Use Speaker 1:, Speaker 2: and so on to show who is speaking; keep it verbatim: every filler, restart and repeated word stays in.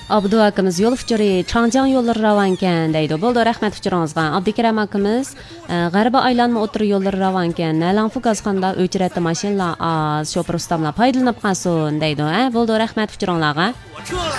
Speaker 1: Abdu akamiz yo'l uchiri Changjiang yo'llari ravankan deydi. Bo'ldi, rahmat uchiringizga. Abdukaram akamiz g'arbiy aylanma o'tir yo'llari ravankan. Nalanfu gazxonda o'chirati mashinalar az, shofir ustamlar foydalanib qolsin deydi. Ha, bo'ldi, rahmat uchiringlarga.